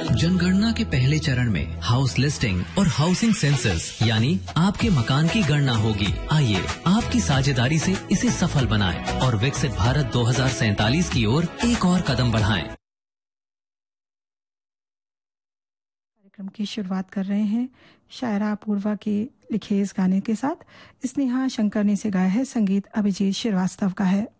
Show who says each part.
Speaker 1: जनगणना के पहले चरण में हाउस लिस्टिंग और हाउसिंग सेंसस यानी आपके मकान की गणना होगी। आइए आपकी साझेदारी से इसे सफल बनाएं और विकसित भारत 2047 की ओर एक और कदम बढ़ाएं।
Speaker 2: कार्यक्रम की शुरुआत कर रहे हैं शायरा अपूर्वा के लिखे इस गाने के साथ। स्नेहा शंकर ने इसे गाया है, संगीत अभिजीत श्रीवास्तव का है।